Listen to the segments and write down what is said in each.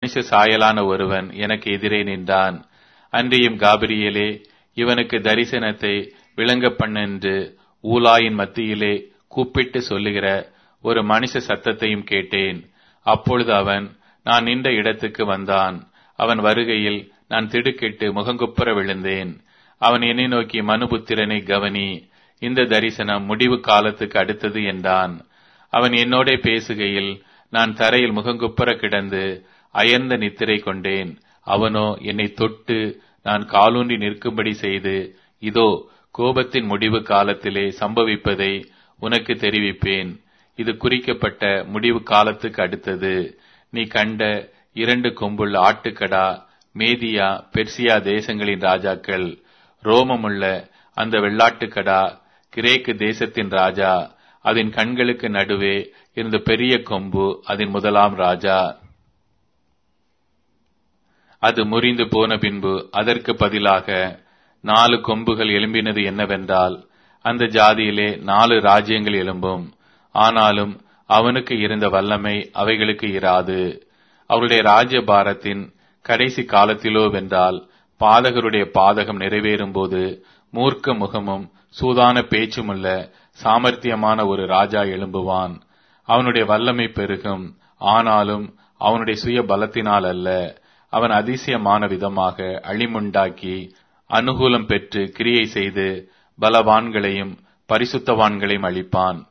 மனுஷ சாயலான ஒருவன் எனக்கு எதிரே நின்றான். அன்றியும் காபிரியேலே, இவனுக்கு தரிசனத்தை விளங்க பண்ணென்று ஊலாயின் மத்தியிலே கூப்பிட்டு சொல்லுகிற ஒரு மனுஷ சத்தத்தையும் கேட்டேன். அப்பொழுது அவன் நான் நின்ற இடத்துக்கு வந்தான். அவன் வருகையில் நான் திடுக்கிட்டு முகங்குப்புற விழுந்தேன். அவன் என்னை நோக்கி, மனுபுத்திரனை கவனி, இந்த தரிசனம் முடிவு காலத்துக்கு அடுத்தது என்றான். அவன் என்னோட பேசுகையில் நான் தரையில் முகங்குப்புற கிடந்து அயர்ந்த நித்திரை கொண்டேன். அவனோ என்னை தொட்டு நான் காலூன்றி நிற்கும்படி செய்து, இதோ கோபத்தின் முடிவு காலத்திலே சம்பவிப்பதை உனக்கு தெரிவிப்பேன். இது குறிக்கப்பட்ட முடிவு காலத்துக்கு அடுத்தது. நீ கண்ட 2 கொம்புள்ள ஆட்டுக்கடா மேதியா பெர்சியா தேசங்களின் ராஜாக்கள். ரோமமுள்ள அந்த வெள்ளாட்டுக்கடா கிரேக்கு தேசத்தின் ராஜா. அதன் கண்களுக்கு நடுவே இருந்த பெரிய கொம்பு அதன் முதலாம் ராஜா. அது முறிந்து போன பின்பு அதற்கு பதிலாக 4 கொம்புகள் எழும்பினது என்னவென்றால், அந்த ஜாதியிலே 4 ராஜ்யங்கள் எழும்பும். ஆனாலும் அவனுக்கு இருந்த வல்லமை அவைகளுக்கு இராது. அவருடைய ராஜ்ய பாரத்தின் கடைசி காலத்திலோ வென்றால் பாதகருடைய பாதகம் நிறைவேறும் போது மூர்க்க முகமும் சூதான பேச்சுமுள்ள சாமர்த்தியமான ஒரு ராஜா எழும்புவான். அவனுடைய வல்லமை பெருகும். ஆனாலும் அவனுடைய சுய பலத்தினால் அல்ல. அவன் அதிசயமான விதமாக அழிமுண்டாக்கி அனுகூலம் பெற்று கிரியை செய்து பலவான்களையும் பரிசுத்தவான்களையும் அழிப்பான்.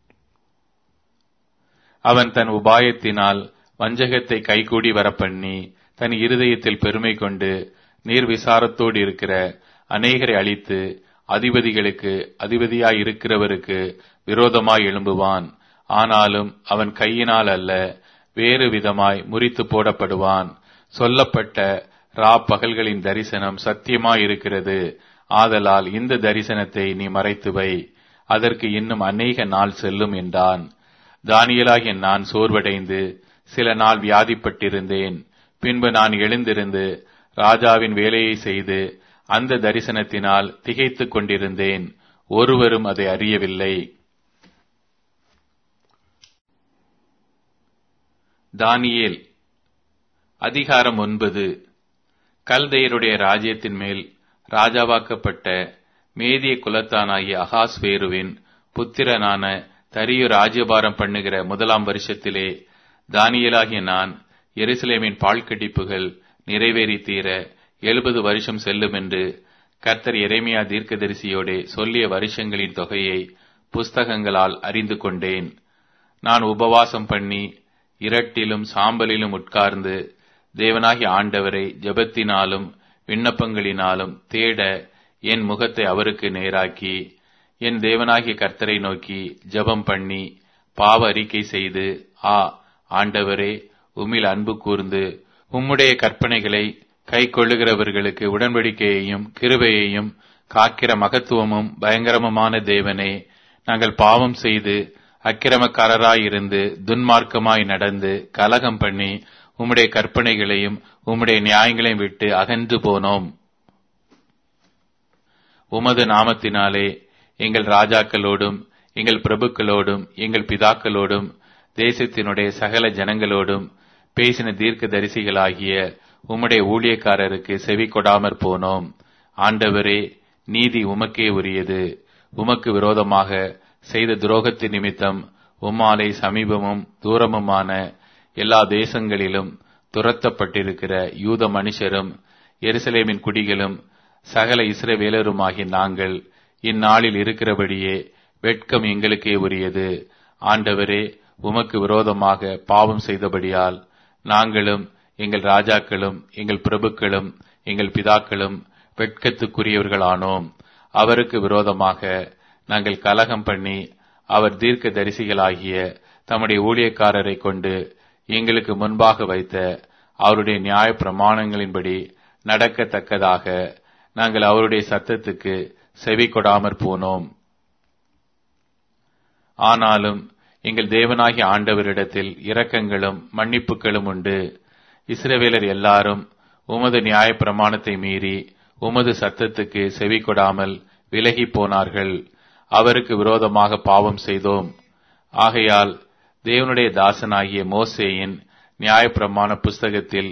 அவன் தன் உபாயத்தினால் வஞ்சகத்தை கைகூடி வரப்பண்ணி தன் இருதயத்தில் பெருமை கொண்டு நீர்விசாரத்தோடு இருக்கிற அநேகரை அழித்து அதிபதிகளுக்கு அதிபதியாயிருக்கிறவருக்கு விரோதமாய் எழும்புவான். ஆனாலும் அவன் கையினால் அல்ல, வேறு விதமாய் முறித்து போடப்படுவான். சொல்லப்பட்ட பகல்களின் தரிசனம் சத்தியமாயிருக்கிறது. ஆதலால் இந்த தரிசனத்தை நீ மறைத்து வை, அதற்கு இன்னும் அநேக நாள் செல்லும் என்றான். தானியேலாகிய நான் சோர்வடைந்து சில நாள் வியாதிப்பட்டிருந்தேன். பின்பு நான் எழுந்திருந்து ராஜாவின் வேலையை செய்து அந்த தரிசனத்தினால் திகைத்துக் கொண்டிருந்தேன். ஒருவரும் அதை அறியவில்லை. தானியேல் அதிகாரம் 9. கல்தேயருடைய ராஜ்யத்தின் மேல் ராஜாவாக்கப்பட்ட மேதிய குலத்தானாகிய அகாஸ்வேருவின் புத்திரனான தரியு ராஜ்யபாரம் பண்ணுகிற 1ஆம் வருஷத்திலே தானியேலாகிய நான் எருசலேமின் பாழ்கடிப்புகள் நிறைவேறி தீர 70 வருஷம் செல்லும் என்று கர்த்தர் எரேமியா தீர்க்கதரிசியோடே சொல்லிய வருஷங்களின் தொகையை புஸ்தகங்களால் அறிந்து கொண்டேன். நான் உபவாசம் பண்ணி இரட்டிலும் சாம்பலிலும் உட்கார்ந்து தேவனாகிய ஆண்டவரை ஜெபத்தினாலும் விண்ணப்பங்களினாலும் தேட என் முகத்தை அவருக்கு நேராக்கி என் தேவனாகிய கர்த்தரை நோக்கி ஜெபம் பண்ணி பாவ அறிக்கை செய்து, ஆண்டவரே, உம்மில் அன்பு கூர்ந்து உம்முடைய கற்பனைகளை கை கொள்ளுகிறவர்களுக்கு உடன்படிக்கையையும் கிருபையையும் காக்கிற மகத்துவமும் பயங்கரமுமான தேவனே, நாங்கள் பாவம் செய்து அக்கிரமக்காரராயிருந்து துன்மார்க்கமாய் நடந்து கலகம் பண்ணி உம்முடைய கற்பனைகளையும் உம்முடைய நியாயங்களையும் விட்டு அகன்று போனோம். உமது நாமத்தினாலே எங்கள் ராஜாக்களோடும் எங்கள் பிரபுக்களோடும் எங்கள் பிதாக்களோடும் தேசத்தினுடைய சகல ஜனங்களோடும் பேசின தீர்க்க தரிசிகளாகிய உம்முடைய ஊழியக்காரருக்கு செவி கொடாமற் போனோம். ஆண்டவரே, நீதி உமக்கே உரியது. உமக்கு விரோதமாக செய்த துரோகத்தின் நிமித்தம் உம்மாலே சமீபமும் தூரமுமான எல்லா தேசங்களிலும் துரத்தப்பட்டிருக்கிற யூத மனுஷரும் எருசலேமின் குடிகளும் சகல இஸ்ரவேலருமாகிய நாங்கள் இந்நாளில் இருக்கிறபடியே வெட்கம் எங்களுக்கே உரியது. ஆண்டவரே, உமக்கு விரோதமாக பாவம் செய்தபடியால் நாங்களும் எங்கள் ராஜாக்களும் எங்கள் பிரபுக்களும் எங்கள் பிதாக்களும் வெட்கத்துக்குரியவர்களானோம். அவருக்கு விரோதமாக நாங்கள் கலகம் பண்ணி அவர் தீர்க்க தரிசிகளாகிய தம்முடைய ஊழியக்காரரை கொண்டு எங்களுக்கு முன்பாக வைத்த அவருடைய நியாய பிரமாணங்களின்படி நடக்கத்தக்கதாக நாங்கள் அவருடைய சத்தத்துக்கு செவி கொடாமற் போனோம். ஆனாலும் எங்கள் தேவனாகிய ஆண்டவரிடத்தில் இரக்கங்களும் மன்னிப்புகளும் உண்டு. இஸ்ரவேலர் எல்லாரும் உமது நியாய பிரமாணத்தை மீறி உமது சத்தத்துக்கு செவி கொடாமல் விலகி போனார்கள். அவருக்கு விரோதமாக பாவம் செய்தோம். ஆகையால் தேவனுடைய தாசனாகிய மோசேயின் நியாய பிரமாண புஸ்தகத்தில்